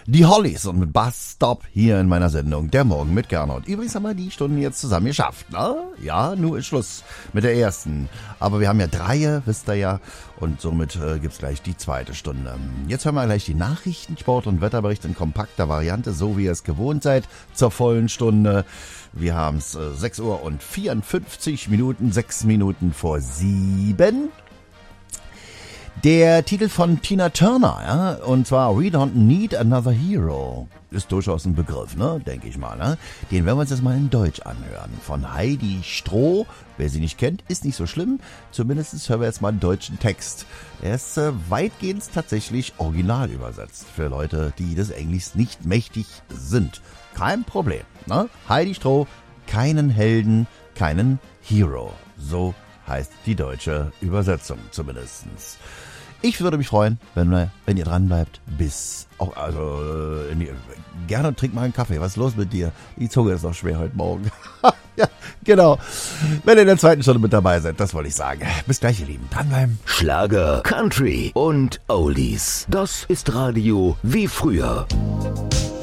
Die Hollies und mit Bus Stop hier in meiner Sendung Der Morgen mit Gernot. Übrigens haben wir die Stunden jetzt zusammen geschafft, ne? Ja, nur ist Schluss mit der ersten. Aber wir haben ja 3, wisst ihr ja. Und somit gibt's gleich die zweite Stunde. Jetzt hören wir gleich die Nachrichten, Sport- und Wetterbericht in kompakter Variante, so wie ihr es gewohnt seid, zur vollen Stunde. Wir haben es 6 Uhr und 54 Minuten, 6 Minuten vor 7. Der Titel von Tina Turner, ja, und zwar We Don't Need Another Hero. Ist durchaus ein Begriff, ne, denke ich mal, ne. Den werden wir uns jetzt mal in Deutsch anhören. Von Heidi Stroh. Wer sie nicht kennt, ist nicht so schlimm. Zumindest hören wir jetzt mal einen deutschen Text. Er ist weitgehend tatsächlich original übersetzt. Für Leute, die des Englischs nicht mächtig sind. Kein Problem, ne. Heidi Stroh, keinen Helden, keinen Hero. So heißt die deutsche Übersetzung zumindestens. Ich würde mich freuen, wenn ihr dran bleibt, gerne trink mal einen Kaffee. Was ist los mit dir? Die Zunge ist noch schwer heute Morgen. Ja, genau. Wenn ihr in der zweiten Stunde mit dabei seid, das wollte ich sagen. Bis gleich, ihr Lieben. Dranbleiben. Schlager, Country und Oldies. Das ist Radio wie früher.